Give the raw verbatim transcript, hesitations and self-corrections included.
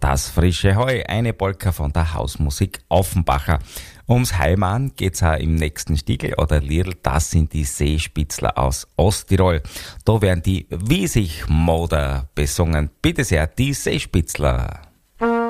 Das frische Heu, eine Polka von der Hausmusik Offenbacher. Ums Heimann geht's auch im nächsten Stiegel oder Liedl, das sind die Seespitzler aus Osttirol. Da werden die Wiesig-Moder besungen. Bitte sehr, die Seespitzler.